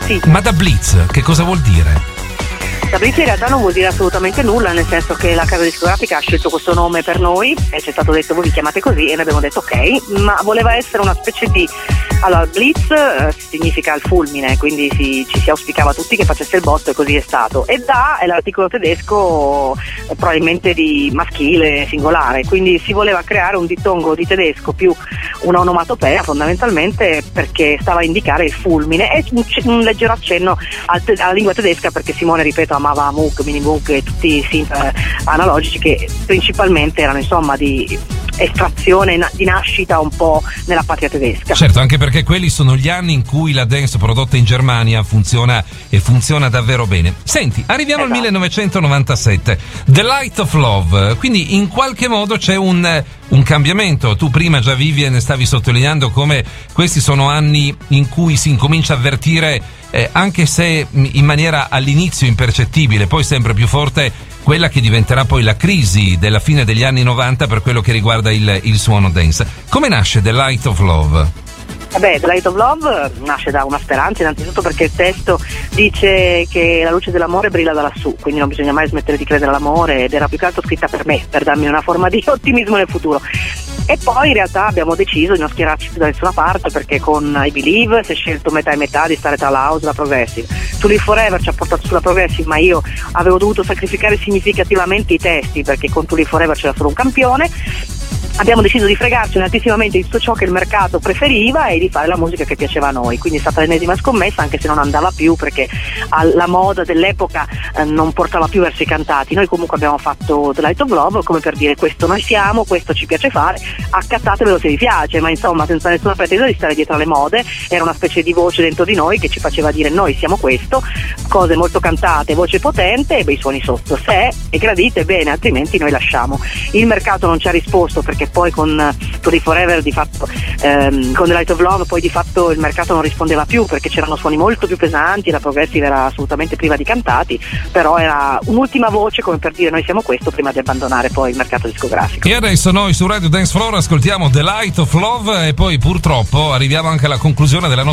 Sì. Ma da Blitz che cosa vuol dire? Da Blitz in realtà non vuol dire assolutamente nulla, nel senso che la casa discografica ha scelto questo nome per noi e ci è stato detto voi vi chiamate così e noi abbiamo detto ok, ma voleva essere una specie di... Allora, Blitz significa il fulmine, quindi ci si auspicava tutti che facesse il botto e così è stato. E Da è l'articolo tedesco probabilmente di maschile, singolare, quindi si voleva creare un dittongo di tedesco più un'onomatopea fondamentalmente perché stava a indicare il fulmine e un leggero accenno alla lingua tedesca perché Simone, ripeto, amava Moog, Mini Moog e tutti i synth analogici che principalmente erano insomma di estrazione, di nascita un po' nella patria tedesca. Certo, anche perché quelli sono gli anni in cui la dance prodotta in Germania funziona e funziona davvero bene. Senti, arriviamo al 1997, The Light of Love, quindi in qualche modo c'è un cambiamento. Tu prima già, Vivian, stavi sottolineando come questi sono anni in cui si incomincia a avvertire, anche se in maniera all'inizio impercettibile, poi sempre più forte, quella che diventerà poi la crisi della fine degli anni 90 per quello che riguarda il suono dance. Come nasce The Light of Love? The Light of Love nasce da una speranza, innanzitutto perché il testo dice che la luce dell'amore brilla da lassù, quindi non bisogna mai smettere di credere all'amore, ed era più che altro scritta per me, per darmi una forma di ottimismo nel futuro. E poi in realtà abbiamo deciso di non schierarci più da nessuna parte perché con I Believe si è scelto metà e metà di stare tra la house e la progressive. To Live Forever ci ha portato sulla progressive, ma io avevo dovuto sacrificare significativamente i testi perché con To Live Forever c'era solo un campione. Abbiamo deciso di fregarci altissimamente di tutto ciò che il mercato preferiva e di fare la musica che piaceva a noi, quindi è stata l'ennesima scommessa, anche se non andava più perché la moda dell'epoca non portava più verso i cantati. Noi comunque abbiamo fatto The Light of Love come per dire questo noi siamo, questo ci piace fare, accattatevelo se vi piace, ma insomma senza nessuna pretesa di stare dietro alle mode. Era una specie di voce dentro di noi che ci faceva dire noi siamo questo, cose molto cantate, voce potente e bei suoni sotto. Se è gradite bene, altrimenti noi lasciamo. Il mercato non ci ha risposto perché poi con To Live Forever di fatto con The Light of Love poi di fatto il mercato non rispondeva più perché c'erano suoni molto più pesanti, la progressive era assolutamente priva di cantati, però era un'ultima voce come per dire noi siamo questo prima di abbandonare poi il mercato discografico. E adesso noi su Radio Dance Floor ascoltiamo The Light of Love e poi purtroppo arriviamo anche alla conclusione della nostra